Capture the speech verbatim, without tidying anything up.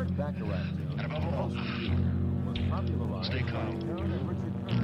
Burt Bacharach tune, And above all, Most of You, was popularized stay by calm. Karen and Richard Curtis.